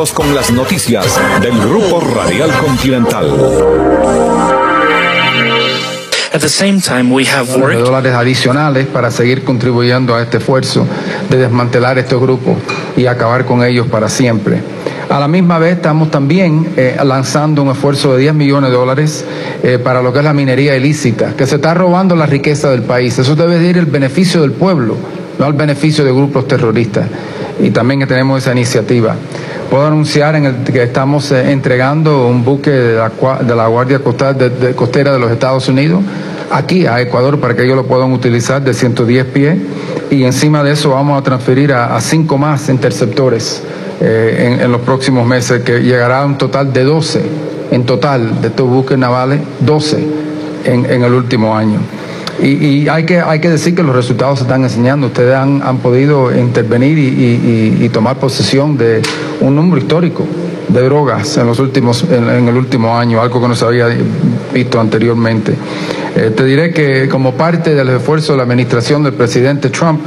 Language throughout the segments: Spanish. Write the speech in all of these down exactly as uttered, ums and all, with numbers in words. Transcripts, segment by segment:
Continuamos con las noticias del Grupo Radial Continental. At the same time, we have worked de dólares adicionales para seguir contribuyendo a este esfuerzo de desmantelar estos grupos y acabar con ellos para siempre. A la misma vez estamos también eh, lanzando un esfuerzo de diez millones de dólares eh, para lo que es la minería ilícita, que se está robando la riqueza del país. Eso debe ir el beneficio del pueblo, no al beneficio de grupos terroristas. Y también que tenemos esa iniciativa. Puedo anunciar en el, que estamos eh, entregando un buque de la, de la Guardia Costera de, de, Costera de los Estados Unidos aquí a Ecuador para que ellos lo puedan utilizar de ciento diez pies, y encima de eso vamos a transferir a, a cinco más interceptores eh, en, en los próximos meses, que llegará a un total de doce en total de estos buques navales, doce en, en el último año. Y, y hay que hay que decir que los resultados se están enseñando. Ustedes han, han podido intervenir y, y, y tomar posesión de un número histórico de drogas en los últimos en, en el último año, algo que no se había visto anteriormente. Eh, te diré que como parte del esfuerzo de la administración del presidente Trump,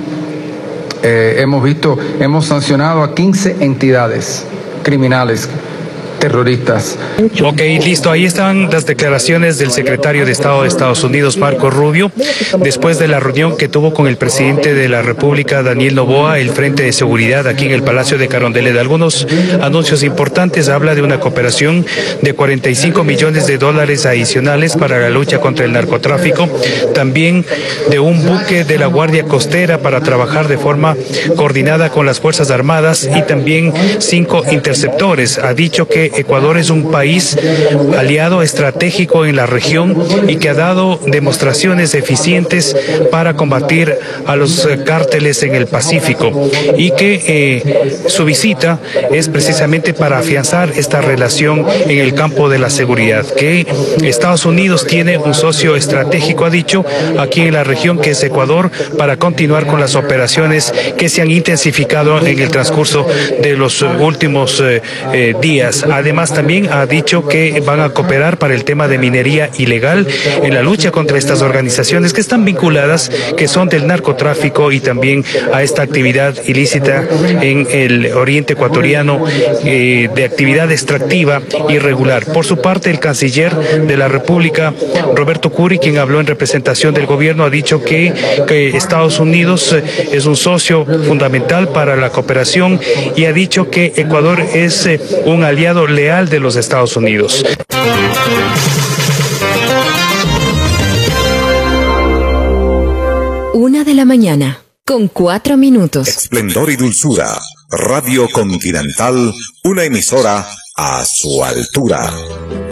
eh, hemos visto, hemos sancionado a quince entidades criminales terroristas. Ok, listo. Ahí están las declaraciones del secretario de Estado de Estados Unidos, Marco Rubio, después de la reunión que tuvo con el presidente de la República, Daniel Noboa, el Frente de Seguridad aquí en el Palacio de Carondelet. Algunos anuncios importantes. Habla de una cooperación de cuarenta y cinco millones de dólares adicionales para la lucha contra el narcotráfico. También de un buque de la Guardia Costera para trabajar de forma coordinada con las Fuerzas Armadas, y también cinco interceptores. Ha dicho que Ecuador es un país aliado estratégico en la región y que ha dado demostraciones eficientes para combatir a los cárteles en el Pacífico, y que eh, su visita es precisamente para afianzar esta relación en el campo de la seguridad, que Estados Unidos tiene un socio estratégico, ha dicho, aquí en la región, que es Ecuador, para continuar con las operaciones que se han intensificado en el transcurso de los últimos eh, eh, días. Además, también ha dicho que van a cooperar para el tema de minería ilegal, en la lucha contra estas organizaciones que están vinculadas, que son del narcotráfico, y también a esta actividad ilícita en el oriente ecuatoriano, eh, de actividad extractiva irregular. Por su parte, el canciller de la República, Roberto Curi, quien habló en representación del gobierno, ha dicho que, que Estados Unidos es un socio fundamental para la cooperación, y ha dicho que Ecuador es eh, un aliado leal de los Estados Unidos. Una de la mañana, con cuatro minutos. Esplendor y dulzura. Radio Continental, una emisora a su altura.